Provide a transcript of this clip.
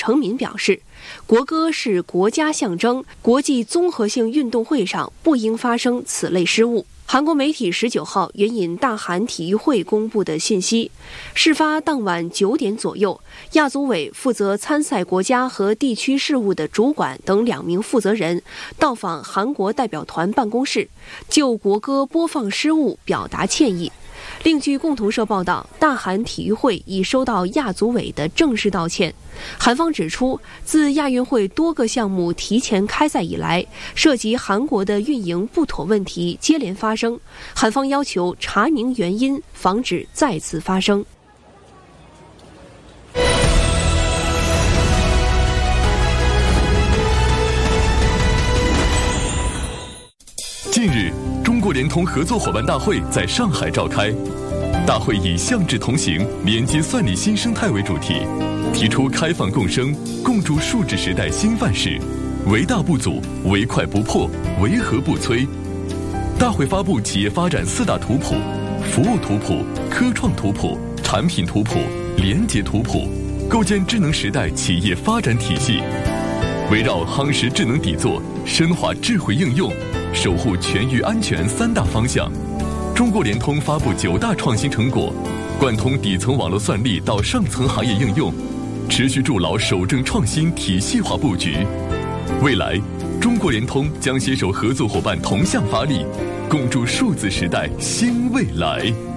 成民表示，国歌是国家象征，国际综合性运动会上不应发生此类失误。韩国媒体19号援引大韩体育会公布的信息，事发当晚9点左右，亚组委负责参赛国家和地区事务的主管等2名负责人到访韩国代表团办公室，就国歌播放失误表达歉意。另据共同社报道，大韩体育会已收到亚组委的正式道歉。韩方指出，自亚运会多个项目提前开赛以来，涉及韩国的运营不妥问题接连发生，韩方要求查明原因，防止再次发生。 近日，中国联通合作伙伴大会在上海召开。大会以向志同行，连接算力新生态为主题，提出开放共生、共筑数字时代新范式，唯大不阻，唯快不破，唯和不摧。大会发布企业发展4大图谱：服务图谱、科创图谱、产品图谱、联结图谱，构建智能时代企业发展体系。围绕夯实智能底座、深化智慧应用、守护全域安全3大方向，中国联通发布9大创新成果，贯通底层网络算力到上层行业应用，持续筑牢守正创新体系化布局。未来，中国联通将携手合作伙伴同向发力，共筑数字时代新未来。